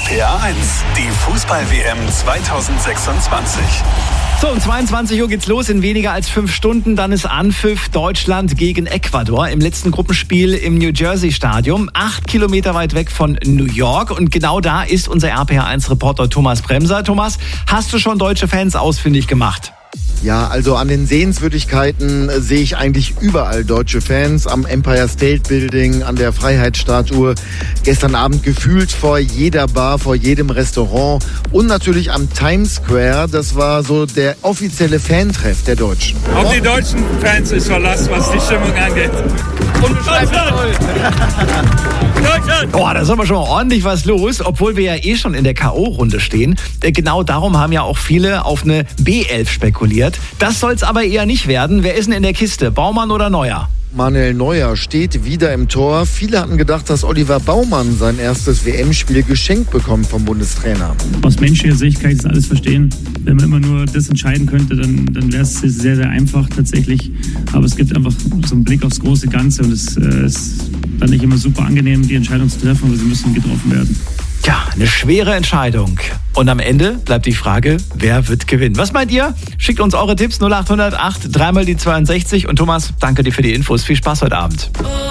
RPR 1, die Fußball-WM 2026. So, um 22 Uhr geht's los, in weniger als 5 Stunden. Dann ist Anpfiff Deutschland gegen Ecuador im letzten Gruppenspiel im New Jersey Stadium. 8 Kilometer weit weg von New York. Und genau da ist unser RPR1-Reporter Thomas Bremser. Thomas, hast du schon deutsche Fans ausfindig gemacht? Ja, also an den Sehenswürdigkeiten sehe ich eigentlich überall deutsche Fans. Am Empire State Building, an der Freiheitsstatue. Gestern Abend gefühlt vor jeder Bar, vor jedem Restaurant. Und natürlich am Times Square. Das war so der offizielle Fantreff der Deutschen. Auf die deutschen Fans ist Verlass, was die Stimmung angeht. Deutschland! Boah, da ist aber schon mal ordentlich was los, obwohl wir ja schon in der K.O.-Runde stehen. Genau darum haben ja auch viele auf eine B11 spekuliert. Das soll's aber eher nicht werden. Wer ist denn in der Kiste? Baumann oder Neuer? Manuel Neuer steht wieder im Tor. Viele hatten gedacht, dass Oliver Baumann sein erstes WM-Spiel geschenkt bekommt vom Bundestrainer. Aus menschlicher Sicht kann ich das alles verstehen. Wenn man immer nur das entscheiden könnte, dann wäre es sehr, sehr einfach tatsächlich. Aber es gibt einfach so einen Blick aufs große Ganze und es ist dann nicht immer super angenehm, die Entscheidung zu treffen, aber sie müssen getroffen werden. Tja, eine schwere Entscheidung. Und am Ende bleibt die Frage, wer wird gewinnen? Was meint ihr? Schickt uns eure Tipps 0800 8 3 mal die 62. Und Thomas, danke dir für die Infos. Viel Spaß heute Abend.